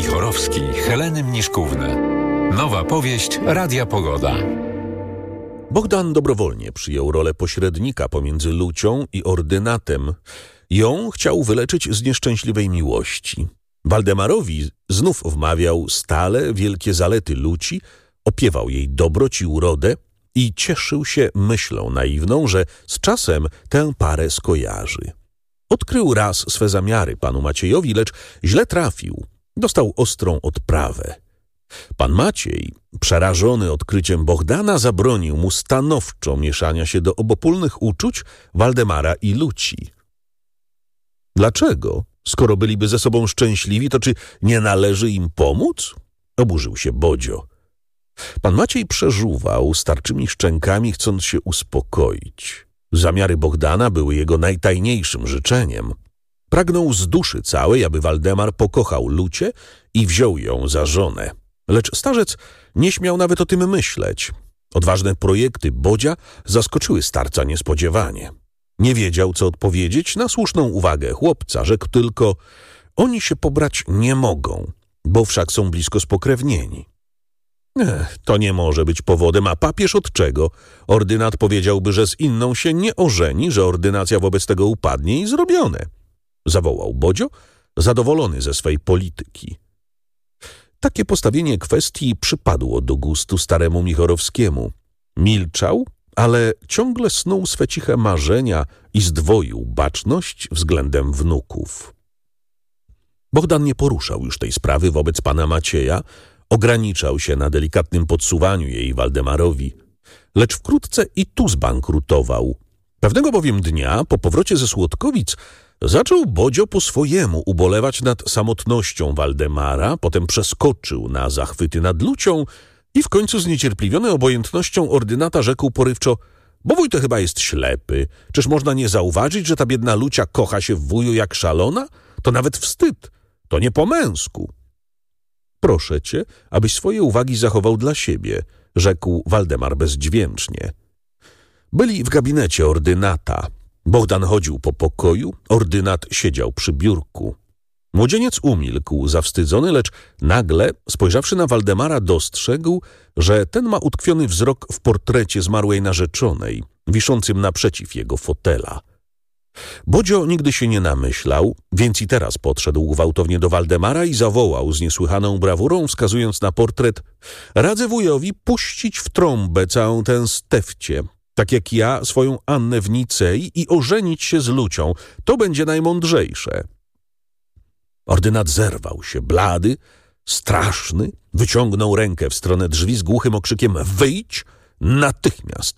Michorowski, Heleny Mniszkówny. Nowa powieść Radia Pogoda. Bogdan dobrowolnie przyjął rolę pośrednika pomiędzy Lucią i ordynatem. Ją chciał wyleczyć z nieszczęśliwej miłości. Waldemarowi znów wmawiał stale wielkie zalety Luci, opiewał jej dobroć i urodę i cieszył się myślą naiwną, że z czasem tę parę skojarzy. Odkrył raz swe zamiary panu Maciejowi, lecz źle trafił. Dostał ostrą odprawę. Pan Maciej, przerażony odkryciem Bogdana, zabronił mu stanowczo mieszania się do obopólnych uczuć Waldemara i Luci. Dlaczego? Skoro byliby ze sobą szczęśliwi, to czy nie należy im pomóc? Oburzył się Bodzio. Pan Maciej przeżuwał starczymi szczękami, chcąc się uspokoić. Zamiary Bogdana były jego najtajniejszym życzeniem. Pragnął z duszy całej, aby Waldemar pokochał Lucię i wziął ją za żonę. Lecz starzec nie śmiał nawet o tym myśleć. Odważne projekty Bodzia zaskoczyły starca niespodziewanie. Nie wiedział, co odpowiedzieć na słuszną uwagę chłopca. Rzekł tylko: oni się pobrać nie mogą, bo wszak są blisko spokrewnieni. To nie może być powodem, a papież od czego? Ordynat powiedziałby, że z inną się nie ożeni, że ordynacja wobec tego upadnie i zrobione. Zawołał Bodzio, zadowolony ze swej polityki. Takie postawienie kwestii przypadło do gustu staremu Michorowskiemu. Milczał, ale ciągle snuł swe ciche marzenia i zdwoił baczność względem wnuków. Bogdan nie poruszał już tej sprawy wobec pana Macieja, ograniczał się na delikatnym podsuwaniu jej Waldemarowi, lecz wkrótce i tu zbankrutował. Pewnego bowiem dnia, po powrocie ze Słodkowic, zaczął Bodzio po swojemu ubolewać nad samotnością Waldemara, potem przeskoczył na zachwyty nad Lucią i w końcu zniecierpliwiony obojętnością ordynata rzekł porywczo: bo wuj to chyba jest ślepy. Czyż można nie zauważyć, że ta biedna Lucia kocha się w wuju jak szalona? To nawet wstyd. To nie po męsku. Proszę cię, abyś swoje uwagi zachował dla siebie, rzekł Waldemar bezdźwięcznie. Byli w gabinecie ordynata. Bogdan chodził po pokoju, ordynat siedział przy biurku. Młodzieniec umilkł, zawstydzony, lecz nagle, spojrzawszy na Waldemara, dostrzegł, że ten ma utkwiony wzrok w portrecie zmarłej narzeczonej, wiszącym naprzeciw jego fotela. Bodzio nigdy się nie namyślał, więc i teraz podszedł gwałtownie do Waldemara i zawołał z niesłychaną brawurą, wskazując na portret: radzę wujowi puścić w trąbę całą tę stefcię, tak jak ja swoją Annę w Nicei, i ożenić się z Lucią. To będzie najmądrzejsze. Ordynat zerwał się, blady, straszny, wyciągnął rękę w stronę drzwi z głuchym okrzykiem: wyjdź natychmiast!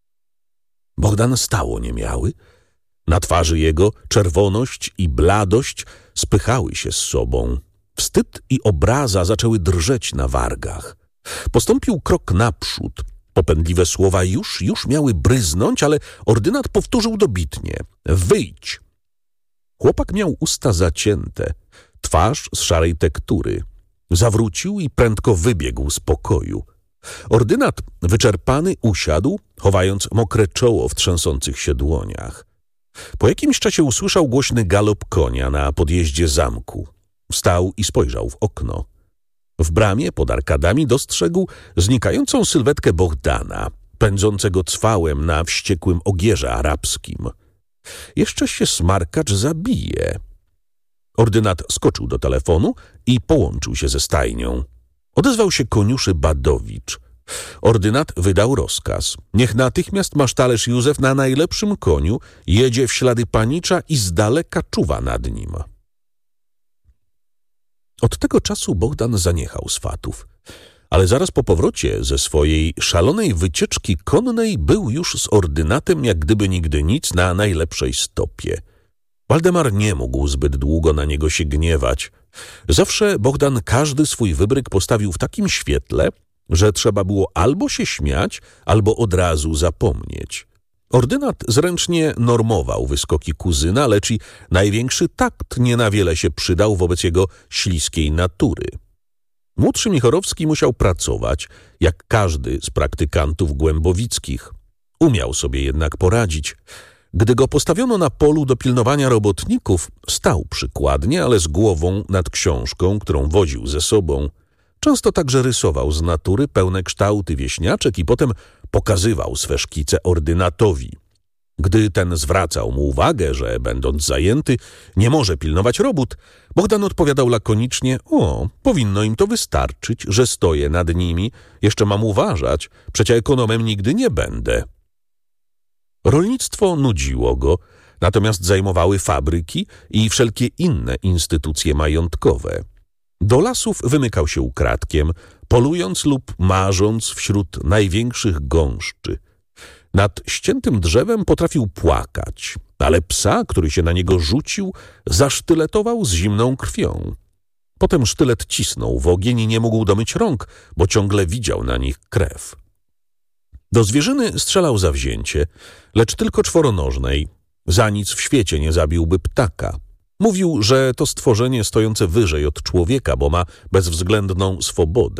Bogdan stał oniemiały. Na twarzy jego czerwoność i bladość spychały się z sobą. Wstyd i obraza zaczęły drżeć na wargach. Postąpił krok naprzód. Popędliwe słowa już miały bryznąć, ale ordynat powtórzył dobitnie: wyjdź! Chłopak miał usta zacięte, twarz z szarej tektury. Zawrócił i prędko wybiegł z pokoju. Ordynat, wyczerpany, usiadł, chowając mokre czoło w trzęsących się dłoniach. Po jakimś czasie usłyszał głośny galop konia na podjeździe zamku. Wstał i spojrzał w okno. W bramie pod arkadami dostrzegł znikającą sylwetkę Bogdana, pędzącego cwałem na wściekłym ogierze arabskim. Jeszcze się smarkacz zabije. Ordynat skoczył do telefonu i połączył się ze stajnią. Odezwał się koniuszy Badowicz. Ordynat wydał rozkaz: niech natychmiast masztalerz Józef na najlepszym koniu jedzie w ślady panicza i z daleka czuwa nad nim. Od tego czasu Bogdan zaniechał swatów, ale zaraz po powrocie ze swojej szalonej wycieczki konnej był już z ordynatem jak gdyby nigdy nic na najlepszej stopie. Waldemar nie mógł zbyt długo na niego się gniewać. Zawsze Bogdan każdy swój wybryk postawił w takim świetle, że trzeba było albo się śmiać, albo od razu zapomnieć. Ordynat zręcznie normował wyskoki kuzyna, lecz i największy takt nie na wiele się przydał wobec jego śliskiej natury. Młodszy Michorowski musiał pracować, jak każdy z praktykantów głębowickich. Umiał sobie jednak poradzić. Gdy go postawiono na polu do pilnowania robotników, stał przykładnie, ale z głową nad książką, którą woził ze sobą. Często także rysował z natury pełne kształty wieśniaczek i potem pokazywał swe szkice ordynatowi. Gdy ten zwracał mu uwagę, że będąc zajęty nie może pilnować robót, Bohdan odpowiadał lakonicznie: powinno im to wystarczyć, że stoję nad nimi, jeszcze mam uważać, przecie ekonomem nigdy nie będę. Rolnictwo nudziło go, natomiast zajmowały fabryki i wszelkie inne instytucje majątkowe. Do lasów wymykał się ukradkiem, polując lub marząc wśród największych gąszczy. Nad ściętym drzewem potrafił płakać, ale psa, który się na niego rzucił, zasztyletował z zimną krwią. Potem sztylet cisnął w ogień i nie mógł domyć rąk, bo ciągle widział na nich krew. Do zwierzyny strzelał zawzięcie, lecz tylko czworonożnej. Za nic w świecie nie zabiłby ptaka. Mówił, że to stworzenie stojące wyżej od człowieka, bo ma bezwzględną swobodę.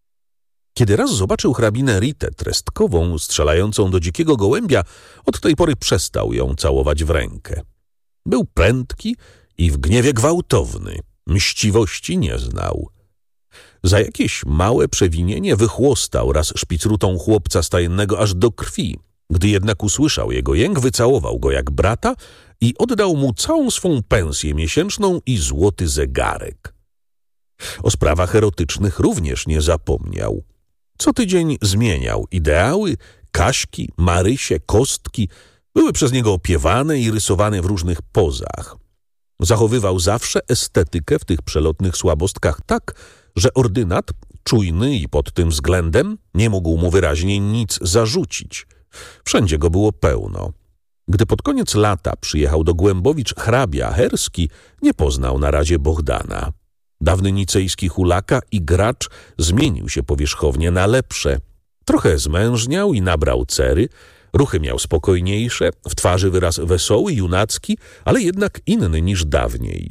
Kiedy raz zobaczył hrabinę Ritę Trestkową strzelającą do dzikiego gołębia, od tej pory przestał ją całować w rękę. Był prędki i w gniewie gwałtowny. Mściwości nie znał. Za jakieś małe przewinienie wychłostał raz szpicrutą chłopca stajennego aż do krwi. Gdy jednak usłyszał jego jęk, wycałował go jak brata i oddał mu całą swą pensję miesięczną i złoty zegarek. O sprawach erotycznych również nie zapomniał. Co tydzień zmieniał ideały, Kaśki, Marysie, Kostki. Były przez niego opiewane i rysowane w różnych pozach. Zachowywał zawsze estetykę w tych przelotnych słabostkach tak, że ordynat, czujny i pod tym względem, nie mógł mu wyraźnie nic zarzucić. Wszędzie go było pełno. Gdy pod koniec lata przyjechał do Głębowicz hrabia Herski, nie poznał na razie Bohdana. Dawny nicejski hulaka i gracz zmienił się powierzchownie na lepsze. Trochę zmężniał i nabrał cery, ruchy miał spokojniejsze, w twarzy wyraz wesoły, junacki, ale jednak inny niż dawniej.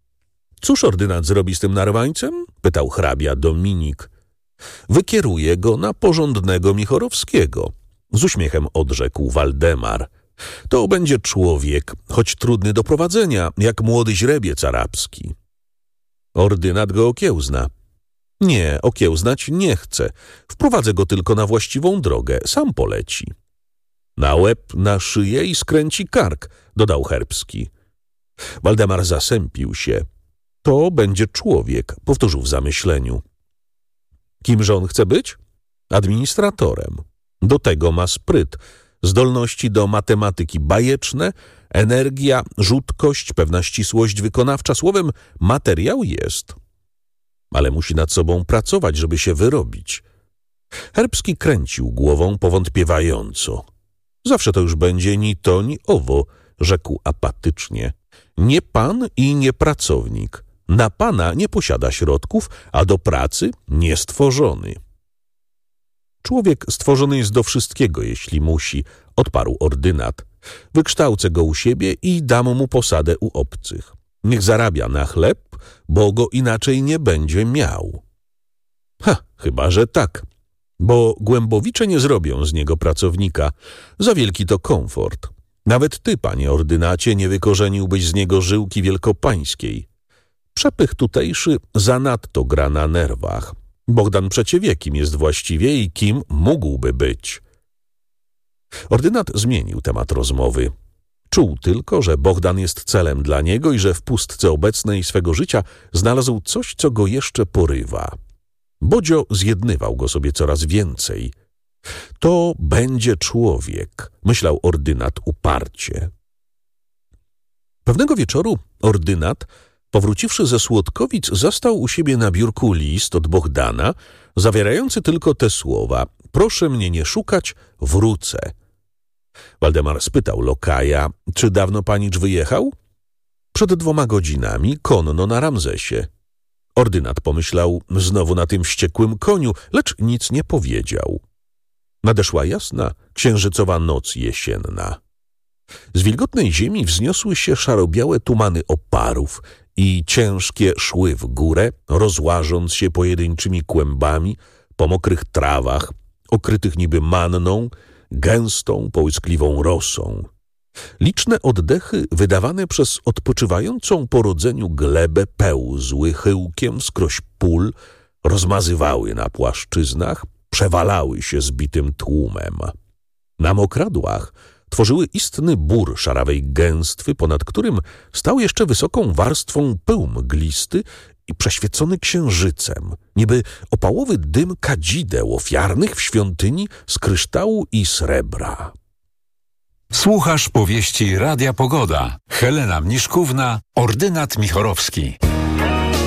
Cóż ordynat zrobi z tym narwańcem? Pytał hrabia Dominik. Wykieruje go na porządnego Michorowskiego. Z uśmiechem odrzekł Waldemar. To będzie człowiek, choć trudny do prowadzenia, jak młody źrebiec arabski. Ordynat go okiełzna. Nie, okiełznać nie chce. Wprowadzę go tylko na właściwą drogę, sam poleci. Na łeb, na szyję i skręci kark, dodał Herbski. Waldemar zasępił się. To będzie człowiek, powtórzył w zamyśleniu. Kimże on chce być? Administratorem. Do tego ma spryt, zdolności do matematyki bajeczne, energia, rzutkość, pewna ścisłość wykonawcza. Słowem, materiał jest. Ale musi nad sobą pracować, żeby się wyrobić. Herbski kręcił głową powątpiewająco. Zawsze to już będzie ni to, ni owo, rzekł apatycznie. Nie pan i nie pracownik. Na pana nie posiada środków, a do pracy niestworzony. Człowiek stworzony jest do wszystkiego, jeśli musi, odparł ordynat. Wykształcę go u siebie i dam mu posadę u obcych. Niech zarabia na chleb, bo go inaczej nie będzie miał. Chyba że tak, bo Głębowicze nie zrobią z niego pracownika. Za wielki to komfort. Nawet ty, panie ordynacie, nie wykorzeniłbyś z niego żyłki wielkopańskiej. Przepych tutejszy zanadto gra na nerwach. Bohdan przecie wie, kim jest właściwie i kim mógłby być. Ordynat zmienił temat rozmowy. Czuł tylko, że Bohdan jest celem dla niego i że w pustce obecnej swego życia znalazł coś, co go jeszcze porywa. Bodzio zjednywał go sobie coraz więcej. To będzie człowiek, myślał ordynat uparcie. Pewnego wieczoru ordynat, powróciwszy ze Słodkowic, zastał u siebie na biurku list od Bohdana, zawierający tylko te słowa: proszę mnie nie szukać, wrócę. Waldemar spytał lokaja: czy dawno panicz wyjechał? Przed 2 godzinami, konno na Ramzesie. Ordynat pomyślał znowu na tym wściekłym koniu, lecz nic nie powiedział. Nadeszła jasna, księżycowa noc jesienna. Z wilgotnej ziemi wzniosły się szarobiałe tumany oparów i ciężkie szły w górę, rozłażąc się pojedynczymi kłębami po mokrych trawach, okrytych niby manną, gęstą, połyskliwą rosą. Liczne oddechy wydawane przez odpoczywającą po rodzeniu glebę pełzły chyłkiem skroś pól, rozmazywały na płaszczyznach, przewalały się zbitym tłumem. Na mokradłach tworzyły istny bór szarawej gęstwy, ponad którym stał jeszcze wysoką warstwą pył mglisty i przeświecony księżycem, niby opałowy dym kadzideł ofiarnych w świątyni z kryształu i srebra. Słuchasz powieści Radia Pogoda. Helena Mniszkówna, ordynat Michorowski.